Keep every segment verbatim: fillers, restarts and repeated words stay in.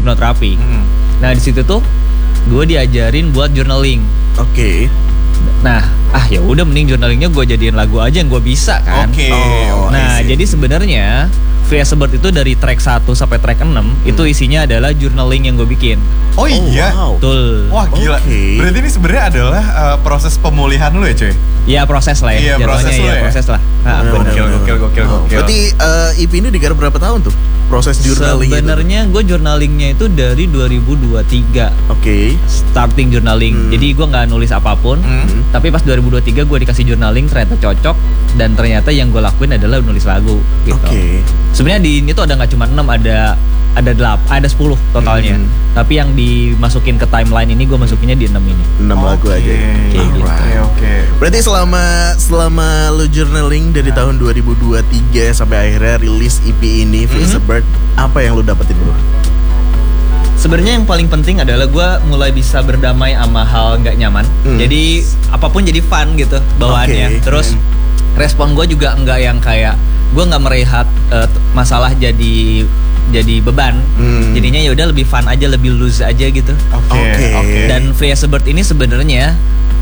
hipnoterapi. Hmm. Nah di situ tuh gue diajarin buat journaling. Oke. Okay. Nah, ah ya udah mending journalingnya gue jadiin lagu aja yang gue bisa kan. Oke. Okay. Oh, nah, jadi sebenarnya Free as a Bird itu dari track satu sampai track enam hmm. itu isinya adalah journaling yang gue bikin. Oh iya. Oh, wow. Betul. Wah gila. Okay. Berarti ini sebenarnya adalah uh, proses pemulihan lu ya, cuy? Iya, proses lah ya. Iya, proses ya, ya. proses lah. Nah, gokil, gokil, gokil, oh. gokil. Berarti uh, E P ini digarap berapa tahun tuh? Proses journaling sebenarnya gue journalingnya itu dari dua ribu dua puluh tiga. Oke. Okay. Starting journaling. Hmm. Jadi gue nggak nulis apapun. Hmm. Tapi pas dua ribu dua puluh tiga gue dikasih journaling, ternyata cocok, dan ternyata yang gue lakuin adalah nulis lagu gitu. Oke. Okay. Sebenarnya di ini tuh ada nggak cuma enam, ada ada delapan, ada sepuluh totalnya. Hmm. Tapi yang dimasukin ke timeline ini gue masukinnya di enam ini. enam okay. lagu aja. Oke, okay, gitu. Oke, oke. Berarti selama selama lu journaling dari nah. tahun dua ribu dua puluh tiga sampai akhirnya rilis E P ini Free as a Bird, apa yang lu dapetin, bro? Sebenarnya yang paling penting adalah gue mulai bisa berdamai sama hal nggak nyaman. Hmm. Jadi apapun jadi fun gitu bawaannya. Okay. Terus hmm. respon gue juga nggak yang kayak gue nggak merehat uh, masalah jadi jadi beban. Hmm. Jadinya ya udah lebih fun aja, lebih loose aja gitu. Oke. Okay. Okay. Okay. Dan Free as a Bird ini sebenarnya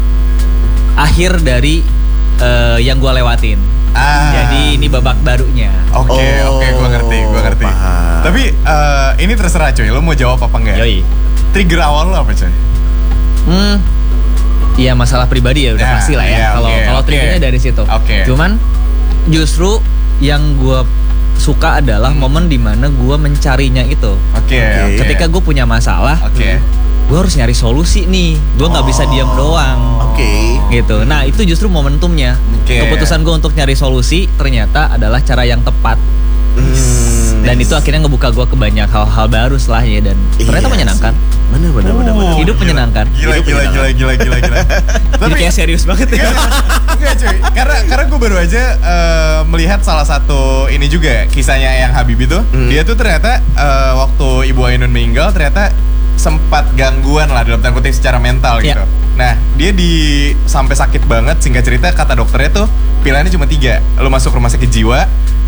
akhir dari uh, yang gue lewatin. Ah. Jadi ini babak barunya. Oke, okay, oh, oke, okay, gue ngerti, gue ngerti. Paham. Tapi uh, ini terserah cuy, lo mau jawab apa enggak? Yoi. Trigger awal lo apa cuy? Hmm, iya masalah pribadi ya udah yeah, pasti lah ya. Kalau yeah, kalau okay, triggernya okay. dari situ. Okay. Cuman justru yang gue suka adalah hmm. momen dimana gue mencarinya itu. Oke. Okay, okay. Ketika gue punya masalah. Oke. Okay. Gue harus nyari solusi nih, gue nggak oh. bisa diam doang. Oke. Okay. Gitu. Nah itu justru momentumnya. Okay. Keputusan gue untuk nyari solusi ternyata adalah cara yang tepat. Hmm. Dan itu akhirnya ngebuka gue ke banyak hal-hal baru setelahnya, dan yes. ternyata menyenangkan. Bener bener bener. Oh, hidup gila. menyenangkan. Gila hidup gila, menyenangkan. gila gila gila gila. Tapi kayak serius banget ya. Enggak cuy. Karena karena gue baru aja uh, melihat salah satu ini juga kisahnya Eyang Habibie tuh. Hmm. Dia tuh ternyata uh, waktu Ibu Ainun meninggal ternyata sempat gangguan lah dalam tanda kutip secara mental gitu. Yeah. Nah dia di sampai sakit banget, singkat cerita kata dokternya tuh pilihannya cuma tiga. Lo masuk rumah sakit jiwa,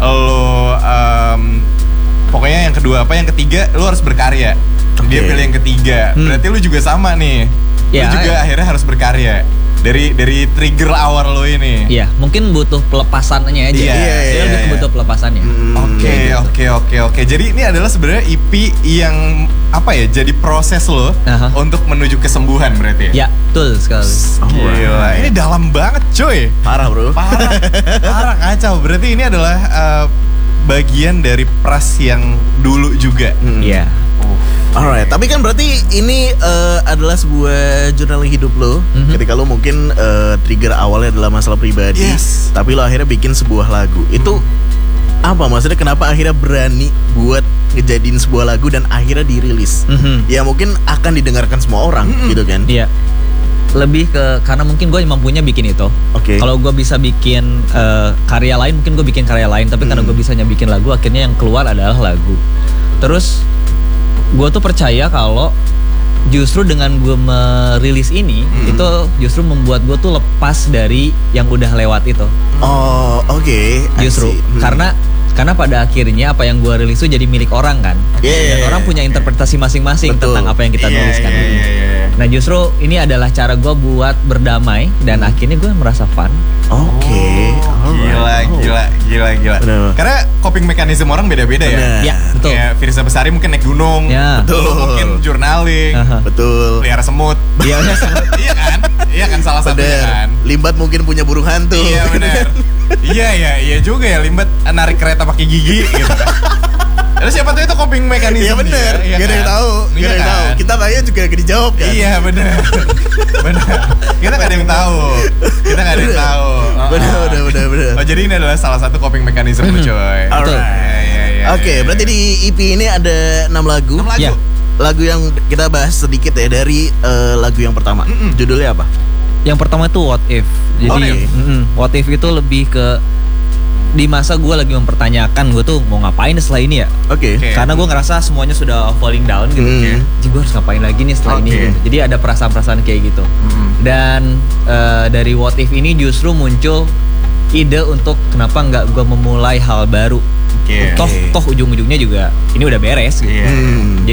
lo um, pokoknya yang kedua apa, yang ketiga lo harus berkarya. Okay. Dia pilih yang ketiga. Hmm. Berarti lo juga sama nih. Yeah, lo juga yeah. akhirnya harus berkarya. Dari dari trigger awal lo ini. Iya, mungkin butuh pelepasannya aja. Iya, iya, iya. Lebih iya. butuh pelepasannya. Oke, oke, oke, oke. Jadi ini adalah sebenarnya E P yang apa ya? Jadi proses lo uh-huh. untuk menuju kesembuhan berarti. Ya, betul sekali. Oh, gila, ini dalam banget, cuy. Parah, bro. Parah, parah kacau. Berarti ini adalah uh, bagian dari pras yang dulu juga. Iya. Hmm. Alright, tapi kan berarti ini uh, adalah sebuah journaling hidup lo. Mm-hmm. Ketika lo mungkin uh, trigger awalnya adalah masalah pribadi, yes. tapi lo akhirnya bikin sebuah lagu. Itu mm-hmm. apa maksudnya? Kenapa akhirnya berani buat ngejadiin sebuah lagu dan akhirnya dirilis? Mm-hmm. Ya mungkin akan didengarkan semua orang, mm-hmm. gitu kan? Iya. Lebih ke karena mungkin gue mampunya bikin itu. Oke. Okay. Kalau gue bisa bikin uh, karya lain, mungkin gue bikin karya lain. Tapi mm-hmm. karena gue bisanya bikin lagu, akhirnya yang keluar adalah lagu. Terus gue tuh percaya kalau justru dengan gue merilis ini hmm. itu justru membuat gue tuh lepas dari yang udah lewat itu. Oh oke. Okay. Justru hmm. karena karena pada akhirnya apa yang gue rilis itu jadi milik orang kan. Yeah. Dan orang punya interpretasi masing-masing Betul. tentang apa yang kita yeah, nuliskan. Yeah, yeah, yeah. Nah justru ini adalah cara gue buat berdamai dan hmm. akhirnya gue merasa fun. Oke. Okay. Oh, gila, oh. gila, gila, gila. Bener. Karena coping mekanisme orang beda-beda ya. Ya, betul. Kayak Firza Besari mungkin naik gunung, ya. Betul. Mungkin journaling, uh-huh. betul. Pelihara semut. Iya, iya kan? Iya kan salah satunya kan. Limbat mungkin punya burung hantu. Iya benar. Iya iya iya juga ya, Limbat narik kereta pakai gigi gitu kan. Terus siapa tuh itu coping mekanisme. Iya benar. Iya gak ada yang tahu. Gak ada yang tahu. Kita tanya juga gak dijawab kan. Iya benar. Benar. Kita gak ada yang tahu. Kita gak ada yang tahu. Benar benar benar benar. Oh jadi ini adalah salah satu coping mekanisme hmm. coy. Alright. Oke, berarti di E P ini ada enam lagu. enam lagu. Ya. Lagu yang kita bahas sedikit ya dari uh, lagu yang pertama. Mm-mm. Judulnya apa? Yang pertama itu What If. Jadi okay. What If itu lebih ke di masa gue lagi mempertanyakan gue tuh mau ngapain setelah ini ya. Oke. Okay. Karena gue ngerasa semuanya sudah falling down gitu. Mm. Jadi gue harus ngapain lagi nih setelah okay. ini gitu. Jadi ada perasaan-perasaan kayak gitu. Mm. Dan uh, dari What If ini justru muncul ide untuk kenapa nggak gue memulai hal baru. Okay. Toh toh ujung-ujungnya juga ini udah beres gitu. Yeah. Mm.